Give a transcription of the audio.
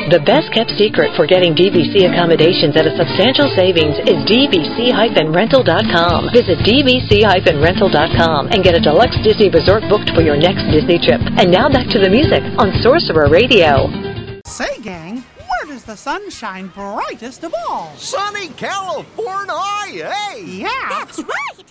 The best kept secret for getting DVC accommodations at a substantial savings is dvc-rental.com. Visit dvc-rental.com and get a deluxe Disney resort booked for your next Disney trip. And now back to the music on Sorcerer Radio. Say, gang, where does the sun shine brightest of all? Sunny California, hey! Yeah. That's right.